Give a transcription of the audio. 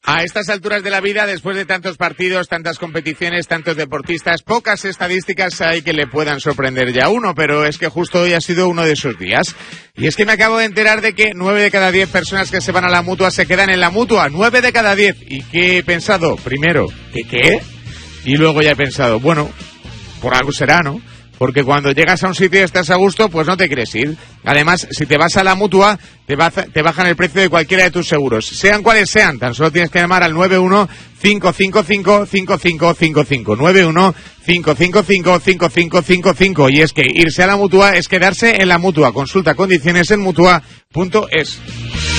A estas alturas de la vida, después de tantos partidos, tantas competiciones, tantos deportistas, pocas estadísticas hay que le puedan sorprender ya a uno, pero es que justo hoy ha sido uno de esos días. Y es que me acabo de enterar de que 9 de cada 10 personas que se van a la Mutua se quedan en la Mutua. 9 de cada 10. ¿Y qué he pensado? Primero, ¿qué? Y luego ya he pensado, bueno, por algo será, ¿no? Porque cuando llegas a un sitio y estás a gusto, pues no te quieres ir. Además, si te vas a la Mutua, te bajan el precio de cualquiera de tus seguros. Sean cuales sean, tan solo tienes que llamar al 91-555-5555. 91-555-5555. Y es que irse a la Mutua es quedarse en la Mutua. Consulta condiciones en Mutua.es.